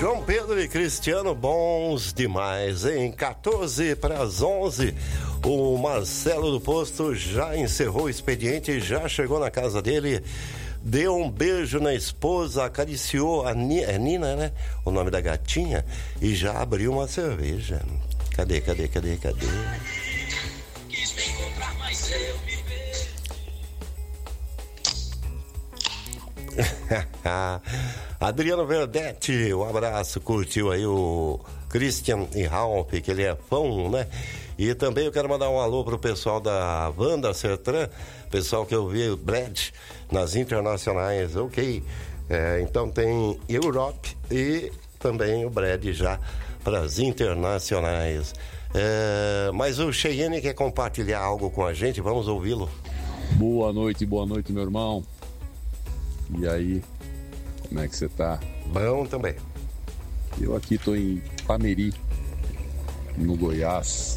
João Pedro e Cristiano, bons demais, hein? 14 para as 11. O Marcelo do Posto já encerrou o expediente, já chegou na casa dele, deu um beijo na esposa, acariciou a Nina, né? O nome da gatinha, e já abriu uma cerveja. Cadê? Quis me encontrar, mas eu me Adriano Verdetti, um abraço, curtiu aí o Christian e Ralph, que ele é fã, né? E também eu quero mandar um alô pro pessoal da Wanda Sertran, pessoal que eu vi o Brad nas internacionais, ok. Então tem Europe e também o Brad já para as internacionais. Mas o Cheyenne quer compartilhar algo com a gente, vamos ouvi-lo. Boa noite, meu irmão. E aí, como é que você tá? Bom também. Eu aqui tô em Pameri, no Goiás.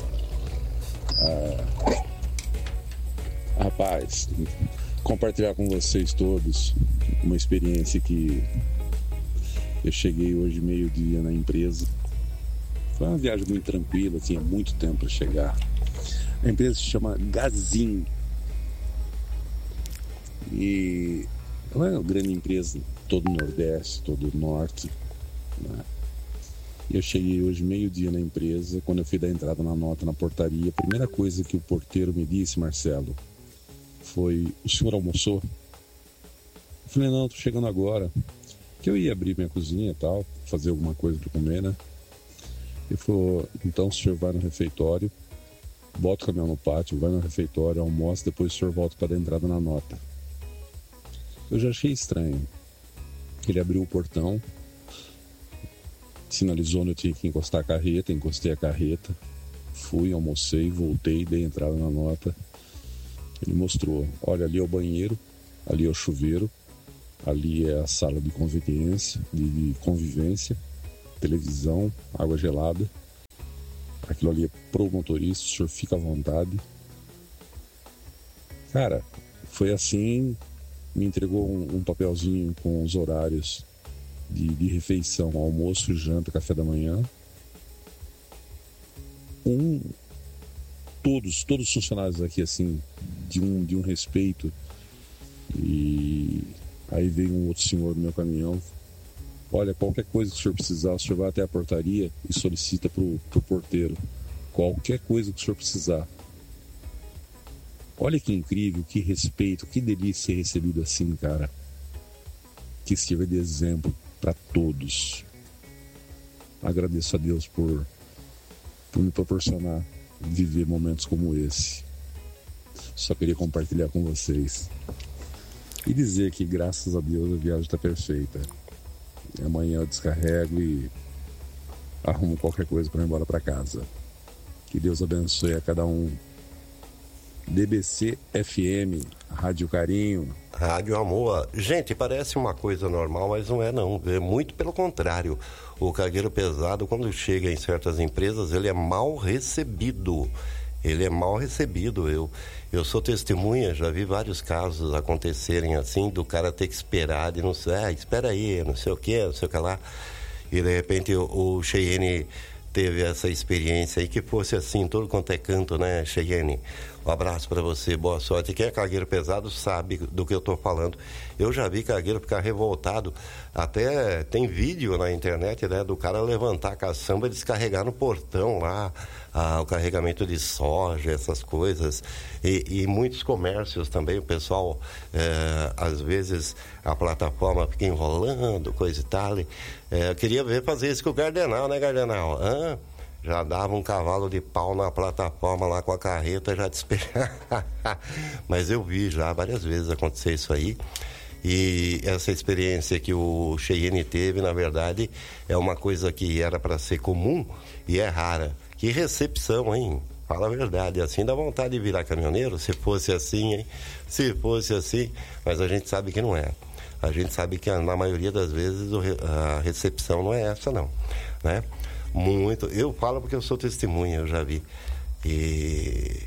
Rapaz, compartilhar com vocês todos uma experiência que eu cheguei hoje meio-dia na empresa. Foi uma viagem muito tranquila, tinha muito tempo para chegar. A empresa se chama Gazin. E não é uma grande empresa, todo o Nordeste, todo o Norte, né? Eu cheguei hoje meio-dia na empresa. Quando eu fui dar entrada na nota na portaria, a primeira coisa que o porteiro me disse, Marcelo, foi: o senhor almoçou? Eu falei: não, tô chegando agora. Que eu ia abrir minha cozinha e tal, fazer alguma coisa para comer, né? Ele falou: então o senhor vai no refeitório, bota o caminhão no pátio, vai no refeitório, almoça, depois o senhor volta para dar entrada na nota. Eu já achei estranho. Ele abriu o portão, sinalizou onde eu tinha que encostar a carreta, encostei a carreta, fui, almocei, voltei, dei entrada na nota. Ele mostrou: olha, ali é o banheiro, ali é o chuveiro, ali é a sala de convivência, televisão, água gelada. Aquilo ali é pro motorista, o senhor fica à vontade. Cara, foi assim. Me entregou um papelzinho com os horários de refeição, almoço, janta, café da manhã. Todos os funcionários aqui, assim, de um respeito. E aí veio um outro senhor no meu caminhão: olha, qualquer coisa que o senhor precisar, o senhor vai até a portaria e solicita pro porteiro. Qualquer coisa que o senhor precisar. Olha que incrível, que respeito, que delícia ser recebido assim, cara. Que sirva de exemplo para todos. Agradeço a Deus por me proporcionar viver momentos como esse. Só queria compartilhar com vocês. E dizer que, graças a Deus, a viagem está perfeita. E amanhã eu descarrego e arrumo qualquer coisa para ir embora para casa. Que Deus abençoe a cada um. DBC FM, Rádio Carinho. Rádio Amor. Gente, parece uma coisa normal, mas não é não. É muito pelo contrário. O cargueiro pesado, quando chega em certas empresas, ele é mal recebido. Eu sou testemunha, já vi vários casos acontecerem assim, do cara ter que esperar, e não sei, espera aí, não sei o que lá. E de repente o Cheyenne teve essa experiência aí, que fosse assim, todo quanto é canto, né, Cheyenne? Um abraço para você, boa sorte. Quem é cargueiro pesado sabe do que eu tô falando. Eu já vi cargueiro ficar revoltado. Até tem vídeo na internet, né, do cara levantar a caçamba e descarregar no portão lá, o carregamento de soja, essas coisas. E muitos comércios também, o pessoal, às vezes, a plataforma fica enrolando, coisa e tal. Eu queria ver fazer isso com o Gardenal, né, Gardenal? Já dava um cavalo de pau na plataforma lá com a carreta, já te esperava. Mas eu vi já várias vezes acontecer isso aí. E essa experiência que o Cheyenne teve, na verdade, é uma coisa que era para ser comum e é rara. Que recepção, hein? Fala a verdade, assim dá vontade de virar caminhoneiro, se fosse assim, hein? Se fosse assim, mas a gente sabe que não é. A gente sabe que na maioria das vezes a recepção não é essa, não, né? Muito, eu falo porque eu sou testemunha, eu já vi. E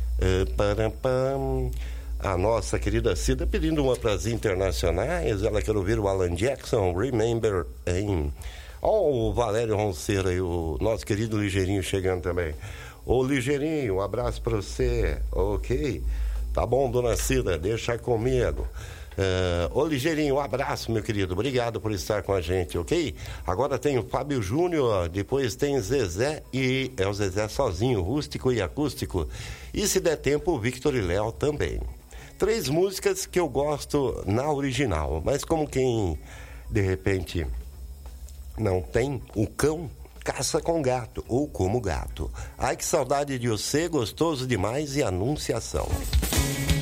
a nossa querida Cida pedindo uma para as internacionais, ela quer ouvir o Alan Jackson, Remember, hein? Ó, o Valério Ronceiro aí, o nosso querido Ligeirinho chegando também. Ô, Ligeirinho, um abraço pra você, ok? Tá bom, dona Cida, deixa comigo. Ô, Ligeirinho, um abraço, meu querido. Obrigado por estar com a gente, ok? Agora tem o Fábio Júnior, depois tem Zezé, e é o Zezé sozinho, rústico e acústico. E se der tempo, o Victor e Léo também. 3 músicas que eu gosto na original, mas como quem, de repente, não tem o cão, caça com gato, ou como gato. Ai, que saudade de você, gostoso demais e Anunciação.